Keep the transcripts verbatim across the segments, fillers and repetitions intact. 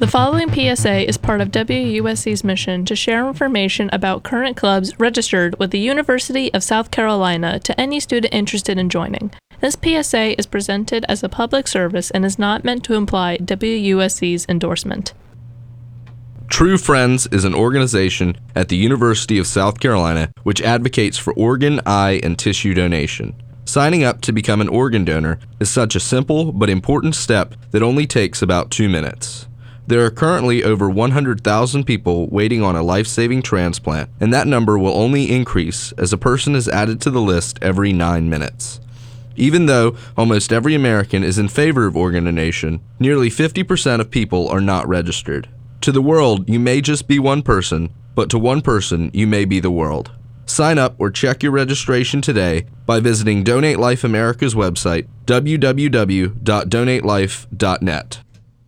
following P S A is part of W U S C's mission to share information about current clubs registered with the University of South Carolina to any student interested in joining. This P S A is presented as a public service and is not meant to imply W U S C's endorsement. True Friends is an organization at the University of South Carolina which advocates for organ, eye, and tissue donation. Signing up to become an organ donor is such a simple but important step that only takes about two minutes. There are currently over one hundred thousand people waiting on a life-saving transplant, and that number will only increase as a person is added to the list every nine minutes. Even though almost every American is in favor of organ donation, nearly fifty percent of people are not registered. To the world, you may just be one person, but to one person, you may be the world. Sign up or check your registration today by visiting Donate Life America's website, w w w dot donate life dot net.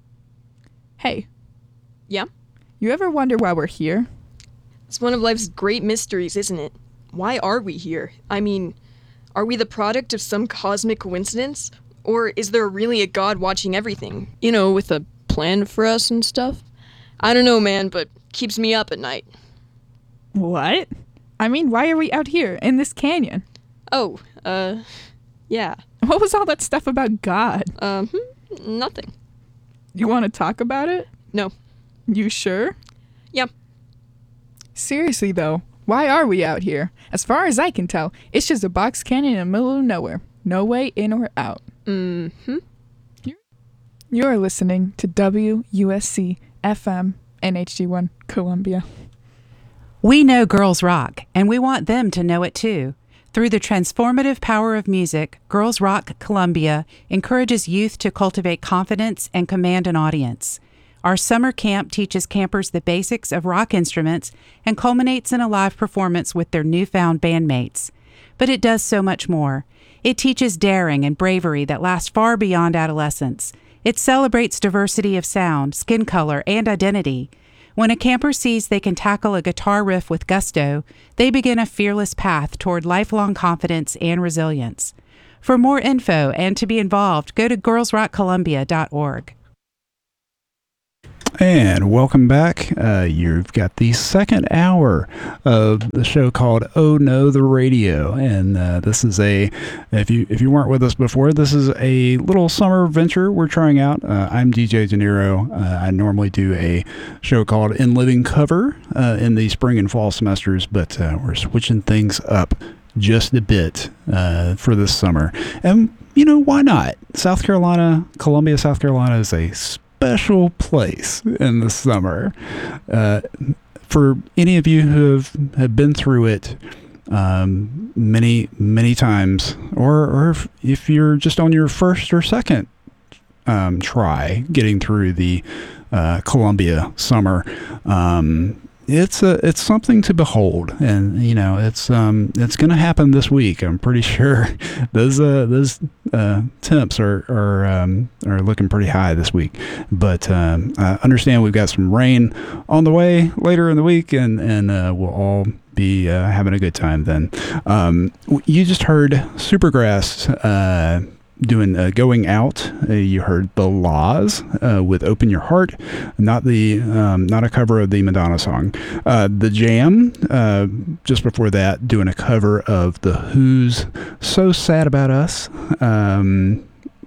Hey. Yeah? You ever wonder why we're here? It's one of life's great mysteries, isn't it? Why are we here? I mean, are we the product of some cosmic coincidence? Or is there really a God watching everything? You know, with a plan for us and stuff? I don't know, man, but keeps me up at night. What? I mean, why are we out here in this canyon? Oh, uh, yeah. What was all that stuff about God? Um, nothing. You want to talk about it? No. You sure? Yeah. Seriously, though, why are we out here? As far as I can tell, it's just a box canyon in the middle of nowhere. No way in or out. Mm-hmm. You're, you're listening to W U S C F M N H D one Columbia. We know girls rock, and we want them to know it too. Through the transformative power of music, Girls Rock Columbia encourages youth to cultivate confidence and command an audience. Our summer camp teaches campers the basics of rock instruments and culminates in a live performance with their newfound bandmates. But it does so much more. It teaches daring and bravery that last far beyond adolescence. It celebrates diversity of sound, skin color, and identity. When a camper sees they can tackle a guitar riff with gusto, they begin a fearless path toward lifelong confidence and resilience. For more info and to be involved, go to girls rock columbia dot org. And welcome back. Uh, you've got the second hour of the show called Oh No, the Radio. And uh, this is a, if you if you weren't with us before, this is a little summer venture we're trying out. Uh, I'm D J De Niro. Uh, I normally do a show called In Living Cover uh, in the spring and fall semesters, but uh, we're switching things up just a bit uh, for this summer. And, you know, why not? South Carolina, Columbia, South Carolina is a special place in the summer. Uh, for any of you who have, have been through it um, many, many times, or, or if, if you're just on your first or second um, try getting through the uh, Columbia summer, um, it's a it's something to behold, and you know it's um it's going to happen this week. I'm pretty sure those uh those uh temps are are um are looking pretty high this week. But um, I understand we've got some rain on the way later in the week, and and uh, we'll all be uh, having a good time then. Um, you just heard Supergrass uh, doing uh, Going Out. Uh, you heard The Laws uh, with Open Your Heart, not the um, not a cover of the Madonna song. Uh, the Jam, uh, just before that, doing a cover of The Who's So Sad About Us. Um,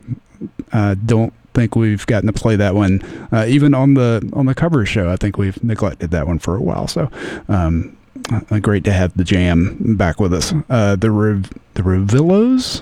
uh, don't think we've gotten to play that one uh, even on the on the cover show. I think we've neglected that one for a while. So um, uh, great to have the Jam back with us. Uh, the Rev- the Revillos.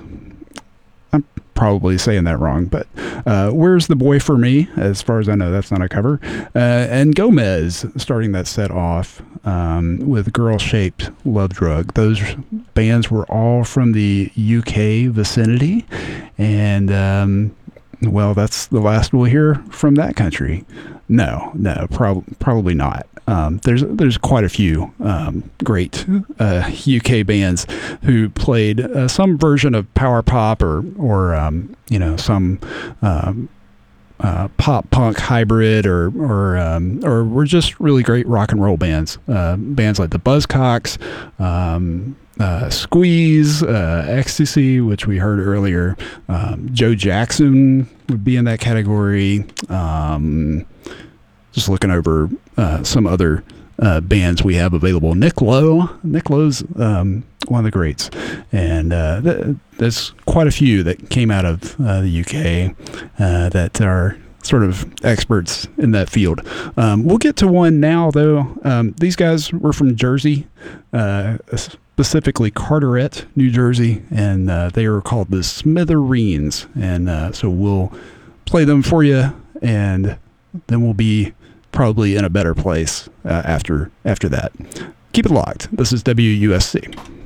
I'm probably saying that wrong, but uh, Where's the Boy for Me? As far as I know, that's not a cover. Uh, and Gomez starting that set off um, with Girl Shaped Love Drug. Those bands were all from the U K vicinity, and um, well, that's the last we'll hear from that country. No, no, prob- probably not. Um, there's there's quite a few um, great uh, U K bands who played uh, some version of power pop or or um, you know some um, uh, pop punk hybrid or or um, or were just really great rock and roll bands. Uh, bands like the Buzzcocks, um, uh, Squeeze, uh, Ecstasy, which we heard earlier. Um, Joe Jackson would be in that category. Um, just looking over uh, some other uh, bands we have available. Nick Lowe, Nick Lowe's um, one of the greats, and uh, th- there's quite a few that came out of uh, the U K uh, that are sort of experts in that field. Um, we'll get to one now, though. Um, these guys were from Jersey, uh, specifically Carteret, New Jersey, and uh, they are called the Smithereens. And uh, so we'll play them for you, and then we'll be probably in a better place uh, after after that. Keep it locked. This is W U S C.